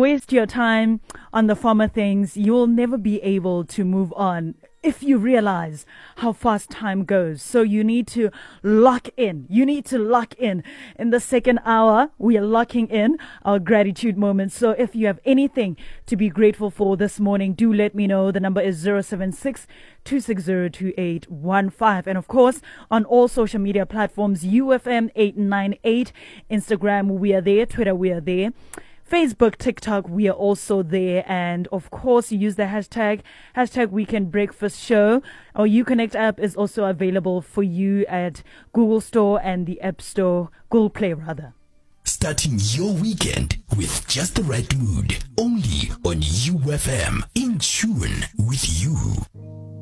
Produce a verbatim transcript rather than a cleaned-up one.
waste your time on the former things, you'll never be able to move on if you realize how fast time goes. So you need to lock in. You need to lock in. In the second hour, we are locking in our gratitude moments. So if you have anything to be grateful for this morning, do let me know. The number is zero seven six, two six zero, two eight one five. And of course, on all social media platforms, U F M eight nine eight, Instagram, we are there. Twitter, we are there. Facebook, TikTok, we are also there. And of course, you use the hashtag, hashtag Weekend Breakfast Show. Our UConnect app is also available for you at Google Store and the App Store, Google Play rather. Starting your weekend with just the right mood. Only on U F M. In tune with you.